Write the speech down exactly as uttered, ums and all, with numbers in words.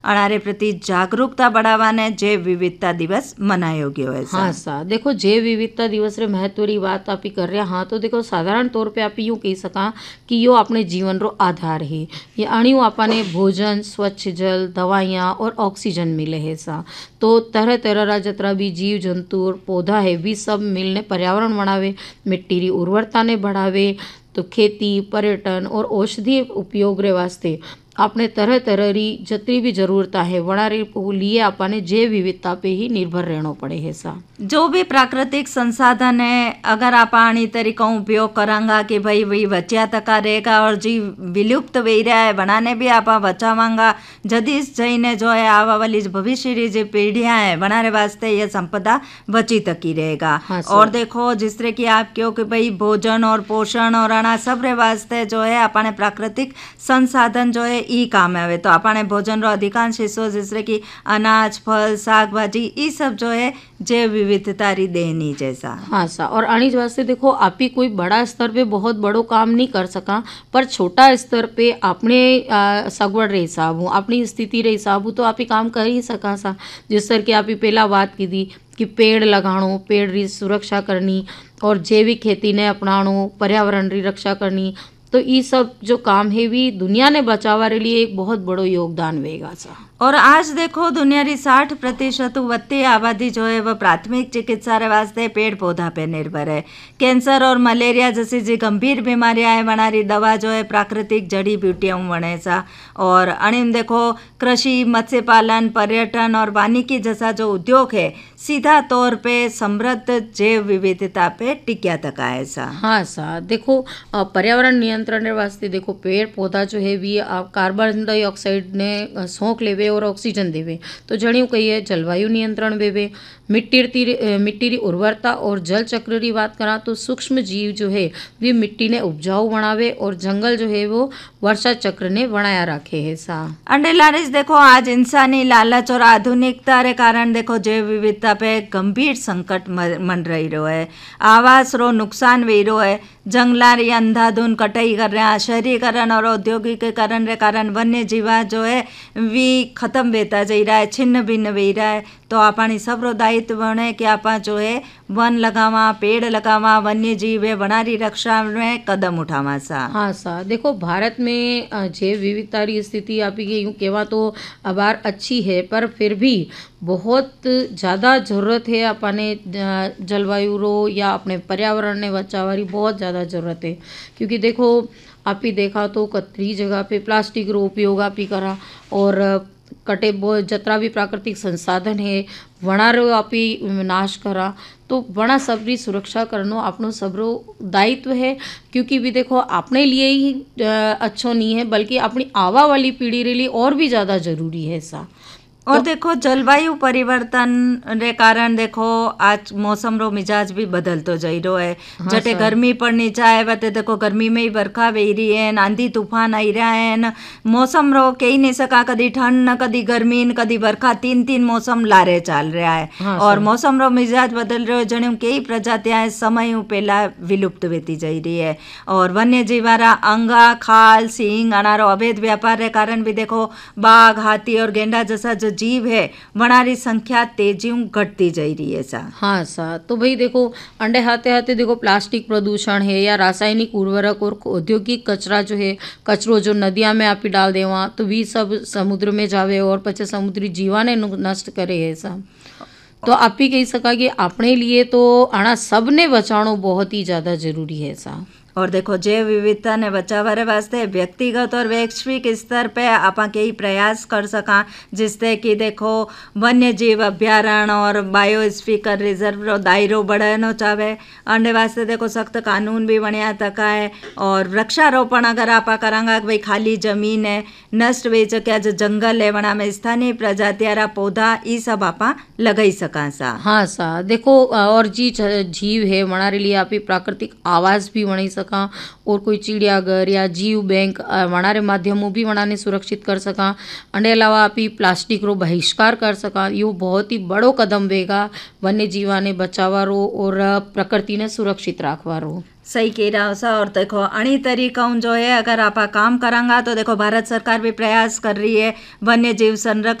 अणारे प्रति जागरूकता बढ़ावाने जैव विविधता दिवस मनायो गयो है। हाँ सा देखो जैव विविधता दिवस रे महत्व री बात आप ही कर रहे हैं। हाँ तो देखो साधारण तौर पे आप यूँ कही सका कि यो अपने जीवन रो आधार है। ये अणियो आपने भोजन, स्वच्छ जल, दवाइयाँ और ऑक्सीजन मिले है सा। तो तरह तरह रा जतरा भी जीव जंतु और पौधा है भी सब मिलने पर्यावरण बनावे, मिट्टी री उर्वरता ने बढ़ावे। तो खेती, पर्यटन और औषधीय उपयोग रे वास्ते आपने तरह तरह री जितनी भी जरूरता है वना रे लिए आपने जैव विविधता पे ही निर्भर रहना पड़े है सा। जो भी प्राकृतिक संसाधन है अगर आप आनी तरीका उपयोग करांगा कि भाई वही बचा तका रहेगा और जी विलुप्त वही रहा है बनाने भी आप बचावांगा जदि जईने जो है आवा वाली भविष्य री जो पीढ़ियां है बनाने वास्ते ये संपदा बची तकी रहेगा। हाँ और देखो जिस तरह की आप कहो कि भाई भोजन और पोषण और अना सब रे वास्ते जो है अपने प्राकृतिक संसाधन जो है ई काम आवे। तो अपने भोजन रो अधिकांश हिस्सों जिसरे कि अनाज, फल, साग भाजी ई सब जो है जैव विविधता री देनी जैसा। हाँ सा और अणिज वास्ते देखो आप ही कोई बड़ा स्तर पे बहुत बड़ो काम नहीं कर सका पर छोटा स्तर पे अपने सगवड़ रे हिसाब अपनी स्थिति रे हिसाब तो आप ही काम कर ही सका सा। जिस तरह की आप ही पहला बात की थी कि पेड़ लगाणो, पेड़ री सुरक्षा करनी और जैविक खेती ने अपनाणो, पर्यावरण री रक्षा करनी। तो ये सब जो काम है भी दुनिया ने बचावा रे लिए एक बहुत बड़ो योगदान वेगा सा। और आज देखो दुनिया की साठ प्रतिशत बढ़ती आबादी जो है वह प्राथमिक चिकित्सा रे वास्ते पेड़ पौधा पे निर्भर है। कैंसर और मलेरिया जैसी जो गंभीर बीमारियां है बनारी दवा जो है प्राकृतिक जड़ी बूटियां बने सा। और अणिम देखो कृषि, मत्स्य पालन, पर्यटन और वानिकी जैसा जो उद्योग है सीधा तौर पे समृद्ध जैव विविधता पे टिकिया तका है सा। हाँ सा देखो पर्यावरण नियंत्रण रे वास्ते देखो पेड़ पौधा जो है भी कार्बन डाइऑक्साइड ने सोख लेवे और ऑक्सीजन देवे। तो जणियों कहिए जलवायु नियंत्रण देवे, मिट्टी री मिट्टी री उर्वरता और जल चक्र की बात करा तो सूक्ष्म जीव जो है वे मिट्टी ने उपजाऊ बनावे और जंगल जो है वो वर्षा चक्र ने बनाया रखे है सा। अंडे लारिस देखो आज इंसानी लालच और आधुनिकता रे कारण देखो जैव विविधता पे गंभीर संकट मन रही रो है। आवास रो नुकसान वे रो है, जंगला री अंधाधुन कटाई कर रहे हैं, शहरीकरण और औद्योगिकीकरण रे कारण वन्य जीवा जो है वी खत्म वेता जा रहा है, छिन्न भिन्न वे रहा है। तो अपनी सब रो दायित्व बने कि आप जो है वन लगावा, पेड़ लगावा, वन्य जीव है बनारी रक्षा में कदम उठावा सा। हाँ सा देखो भारत में जैव विविधता की स्थिति आप यूँ कहवा तो अबार अच्छी है पर फिर भी बहुत ज़्यादा ज़रूरत है अपने जलवायु रो या अपने पर्यावरण ने बचावा री बहुत ज़्यादा ज़रूरत है। क्योंकि देखो आप ही देखा तो कतरी जगह पे प्लास्टिक रो उपयोग आप ही करा और कटे बहुत जतरा भी प्राकृतिक संसाधन है वना रो आप ही नाश करा। तो वना सबरी सुरक्षा करनो अपनो सबरो दायित्व है। क्योंकि भी देखो अपने लिए ही अच्छो नहीं है बल्कि अपनी आवा वाली पीढ़ी के लिए और भी ज़्यादा ज़रूरी है सा। और तो देखो जलवायु परिवर्तन रे कारण देखो आज मौसम रो मिजाज भी बदलतो जाई रो है। हाँ जटे गर्मी पड़नी चाहे वते देखो गर्मी में ही बरखा वेही रही है, आंधी तूफान आई रहा है, मौसम रो कही नहीं सका कदी ठंड न कदी गर्मी न कदी बरखा, तीन तीन मौसम लारे चल रहा है। हाँ और मौसम रो मिजाज बदल रहे जने कई प्रजातियां समय पहला विलुप्त वेती जाई रही है। और वन्य जीवारा अंगा, खाल, सींग अनारो अवैध व्यापार रे कारण भी देखो बाघ, हाथी और गेंडा जैसा जो जीव है वनारी संख्या तेजी घटती जा रही है सा। हाँ सा तो भाई देखो अंडे हाथे हाथे देखो प्लास्टिक प्रदूषण है या रासायनिक उर्वरक और औद्योगिक कचरा जो है कचरो जो नदिया में आप ही डाल देवा तो भी सब समुद्र में जावे और पचे समुद्री जीवा ने नष्ट करे है सा। तो आप ही कही सका कि अपने लिए तो आना सब ने बचाना बहुत ही ज़्यादा जरूरी है सा। और देखो जैव विविधता ने बचावा रे वास्ते व्यक्तिगत और वैश्विक स्तर पे आप कई प्रयास कर सका जिससे कि देखो वन्य जीव अभ्यारण्य और बायोस्फीयर रिजर्व रो दायरो बढ़ानो चाहे। अंडे वास्ते देखो सख्त कानून भी बनिया तका है। और वृक्षारोपण अगर आप करांगा भाई खाली जमीन है नष्ट वे चुका जो जंगल है वना में स्थानीय प्रजातियारा पौधा ये सब आप लगाई सका सा। हाँ सा देखो और जी जीव है वनारे लिए आप प्राकृतिक आवास भी बना सका और कोई चिड़ियाघर या जीव बैंक वनारे माध्यमों भी वनाने सुरक्षित कर सका। अंडे अलावा आप प्लास्टिक रो बहिष्कार कर सका। यो बहुत ही बड़ो कदम वेगा वन्य जीवा ने बचावा रो और प्रकृति ने सुरक्षित रखवा रो। सही कह रहा हो सा। और देखो अणी तरीकों जो है अगर आप काम करांगा तो देखो भारत सरकार भी प्रयास कर रही है वन्य जीव संरक्षण